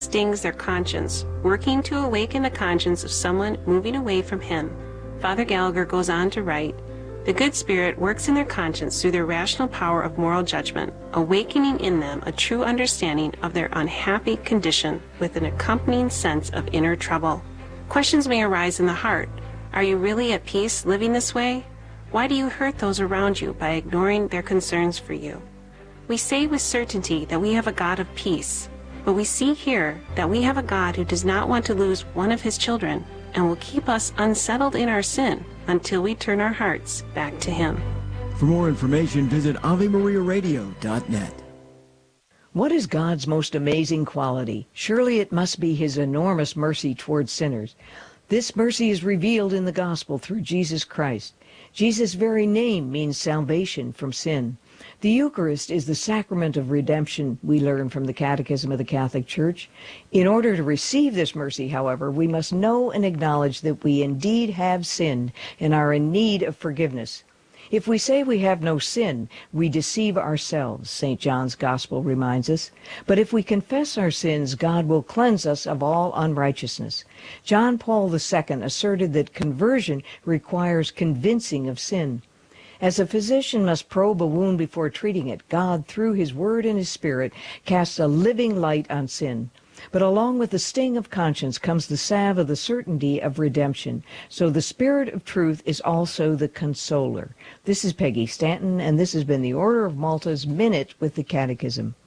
stings their conscience, working to awaken the conscience of someone moving away from Him. Father Gallagher goes on to write, "The good spirit works in their conscience through their rational power of moral judgment, awakening in them a true understanding of their unhappy condition with an accompanying sense of inner trouble. Questions may arise in the heart. Are you really at peace living this way? Why do you hurt those around you by ignoring their concerns for you?" We say with certainty that we have a God of peace, but we see here that we have a God who does not want to lose one of His children and will keep us unsettled in our sin until we turn our hearts back to Him. For more information, visit AveMariaRadio.net. What is God's most amazing quality? Surely it must be His enormous mercy towards sinners. This mercy is revealed in the gospel through Jesus Christ. Jesus' very name means salvation from sin. The Eucharist is the sacrament of redemption, we learn from the Catechism of the Catholic Church. In order to receive this mercy, however, we must know and acknowledge that we indeed have sinned and are in need of forgiveness. If we say we have no sin, we deceive ourselves, St. John's Gospel reminds us. But if we confess our sins, God will cleanse us of all unrighteousness. John Paul II asserted that conversion requires convincing of sin. As a physician must probe a wound before treating it, God, through His Word and His Spirit, casts a living light on sin. But along with the sting of conscience comes the salve of the certainty of redemption. So the Spirit of truth is also the consoler. This is Peggy Stanton, and this has been the Order of Malta's Minute with the Catechism.